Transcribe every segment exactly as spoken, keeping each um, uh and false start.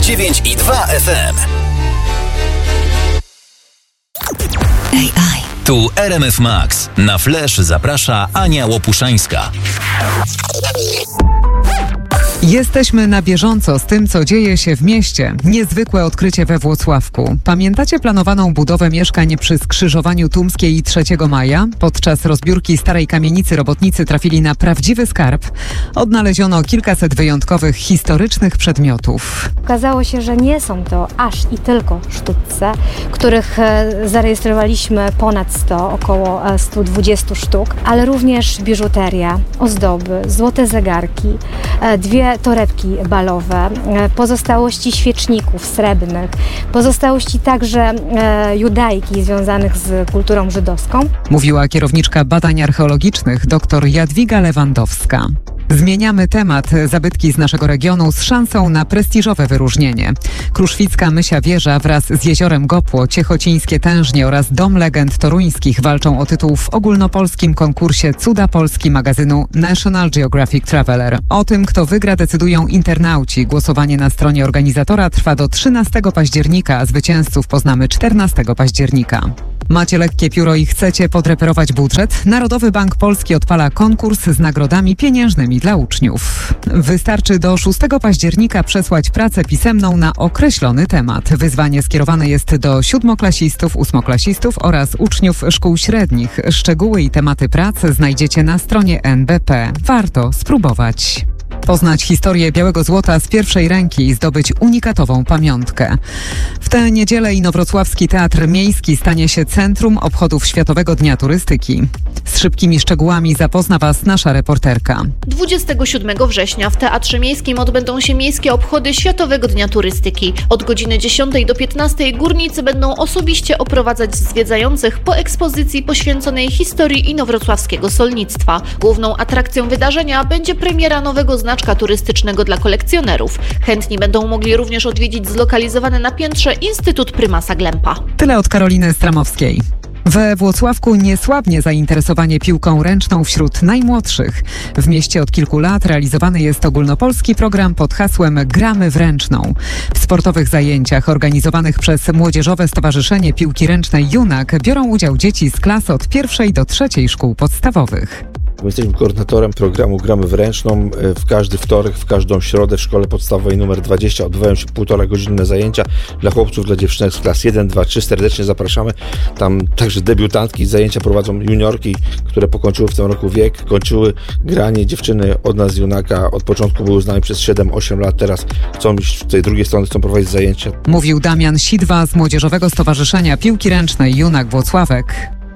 dziewięć i dwa F M. A I. Tu R M F Max. Na Flash zaprasza Ania Łopuszańska. Jesteśmy na bieżąco z tym, co dzieje się w mieście. Niezwykłe odkrycie we Włocławku. Pamiętacie planowaną budowę mieszkań przy skrzyżowaniu Tumskiej i trzeciego maja? Podczas rozbiórki starej kamienicy robotnicy trafili na prawdziwy skarb. Odnaleziono kilkaset wyjątkowych, historycznych przedmiotów. Okazało się, że nie są to aż i tylko sztućce, których zarejestrowaliśmy ponad sto, około sto dwadzieścia sztuk, ale również biżuteria, ozdoby, złote zegarki, dwie torebki balowe, pozostałości świeczników srebrnych, pozostałości także e, judajki związanych z kulturą żydowską. Mówiła kierowniczka badań archeologicznych dr Jadwiga Lewandowska. Zmieniamy temat. Zabytki z naszego regionu z szansą na prestiżowe wyróżnienie. Kruszwicka Mysia Wieża wraz z Jeziorem Gopło, Ciechocińskie Tężnie oraz Dom Legend Toruńskich walczą o tytuł w ogólnopolskim konkursie Cuda Polski magazynu National Geographic Traveler. O tym, kto wygra, decydują internauci. Głosowanie na stronie organizatora trwa do trzynastego października, a zwycięzców poznamy czternastego października. Macie lekkie pióro i chcecie podreperować budżet? Narodowy Bank Polski odpala konkurs z nagrodami pieniężnymi dla uczniów. Wystarczy do szóstego października przesłać pracę pisemną na określony temat. Wyzwanie skierowane jest do siódmoklasistów, ósmoklasistów oraz uczniów szkół średnich. Szczegóły i tematy prac znajdziecie na stronie N B P. Warto spróbować. Poznać historię białego złota z pierwszej ręki i zdobyć unikatową pamiątkę. W tę niedzielę Inowrocławski Teatr Miejski stanie się centrum obchodów Światowego Dnia Turystyki. Z szybkimi szczegółami zapozna Was nasza reporterka. dwudziestego siódmego września w Teatrze Miejskim odbędą się miejskie obchody Światowego Dnia Turystyki. Od godziny dziesiątej do piętnastej górnicy będą osobiście oprowadzać zwiedzających po ekspozycji poświęconej historii inowrocławskiego solnictwa. Główną atrakcją wydarzenia będzie premiera nowego znaczka turystycznego dla kolekcjonerów. Chętni będą mogli również odwiedzić zlokalizowany na piętrze Instytut Prymasa Glempa. Tyle od Karoliny Stramowskiej. We Włocławku nie słabnie zainteresowanie piłką ręczną wśród najmłodszych. W mieście od kilku lat realizowany jest ogólnopolski program pod hasłem Gramy w ręczną. W sportowych zajęciach organizowanych przez Młodzieżowe Stowarzyszenie Piłki Ręcznej Junak biorą udział dzieci z klas od pierwszej do trzeciej szkół podstawowych. My jesteśmy koordynatorem programu Gramy w ręczną. W każdy wtorek, w każdą środę w szkole podstawowej numer dwadzieścia odbywają się półtora godzinne zajęcia dla chłopców, dla dziewczynek z klas jeden, dwa, trzy. Serdecznie zapraszamy. Tam także debiutantki. Zajęcia prowadzą juniorki, które pokończyły w tym roku wiek, kończyły granie. Dziewczyny od nas z Junaka od początku były z nami przez siedem osiem lat. Teraz chcą iść z tej drugiej strony, chcą prowadzić zajęcia. Mówił Damian Sidwa z Młodzieżowego Stowarzyszenia Piłki Ręcznej Junak Włocławek.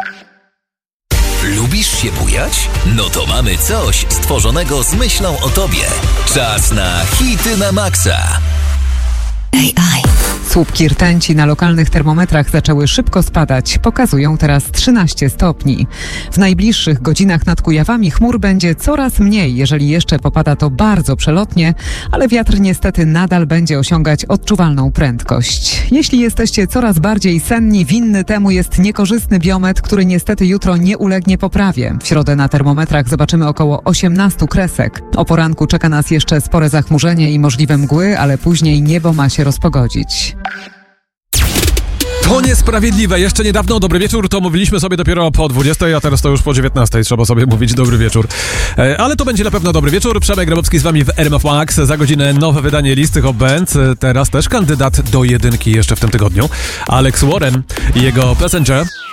Lubisz się bujać? No to mamy coś stworzonego z myślą o tobie. Czas na hity na maksa. A I. Słupki rtęci na lokalnych termometrach zaczęły szybko spadać. Pokazują teraz trzynaście stopni. W najbliższych godzinach nad Kujawami chmur będzie coraz mniej. Jeżeli jeszcze popada, to bardzo przelotnie, ale wiatr niestety nadal będzie osiągać odczuwalną prędkość. Jeśli jesteście coraz bardziej senni, winny temu jest niekorzystny biometr, który niestety jutro nie ulegnie poprawie. W środę na termometrach zobaczymy około osiemnaście kresek. O poranku czeka nas jeszcze spore zachmurzenie i możliwe mgły, ale później niebo ma się rozpogodzić. To niesprawiedliwe. Jeszcze niedawno dobry wieczór to mówiliśmy sobie dopiero po dwudziestej, a teraz to już po dziewiętnastej. Trzeba sobie mówić dobry wieczór. E, ale to będzie na pewno dobry wieczór. Przemek Grabowski z wami w R M F Max. Za godzinę nowe wydanie listy Hot Band. Teraz też kandydat do jedynki jeszcze w tym tygodniu. Alex Warren i jego Passenger.